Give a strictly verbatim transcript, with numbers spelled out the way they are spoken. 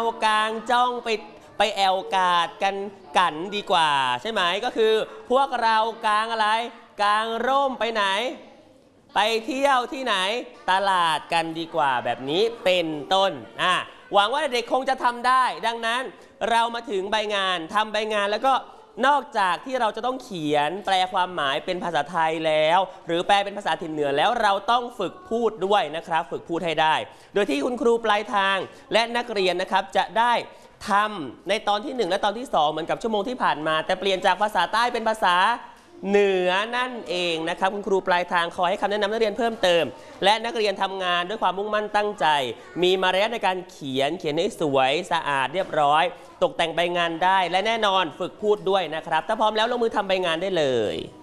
กางจ้องไปไปแอวกาดกันกันดีกว่าใช่ไหมก็คือพวกเรากางอะไรกางร่มไปไหนไปเที่ยวที่ไหนตลาดกันดีกว่าแบบนี้เป็นต้นอ่ะหวังว่าเด็กคงจะทำได้ดังนั้นเรามาถึงใบงานทำใบงานแล้วก็นอกจากที่เราจะต้องเขียนแปลความหมายเป็นภาษาไทยแล้วหรือแปลเป็นภาษาถิ่นเหนือแล้วเราต้องฝึกพูดด้วยนะครับฝึกพูดให้ได้โดยที่คุณครูปลายทางและนักเรียนนะครับจะได้ทำในตอนที่หนึ่งและตอนที่สองเหมือนกับชั่วโมงที่ผ่านมาแต่เปลี่ยนจากภาษาใต้เป็นภาษาเหนือนั่นเองนะครับคุณครูปลายทางคอยให้คำแนะนำนักเรียนเพิ่มเติมและนักเรียนทำงานด้วยความมุ่งมั่นตั้งใจมีมารยาทในการเขียนเขียนให้สวยสะอาดเรียบร้อยตกแต่งใบงานได้และแน่นอนฝึกพูดด้วยนะครับถ้าพร้อมแล้วลงมือทำใบงานได้เลย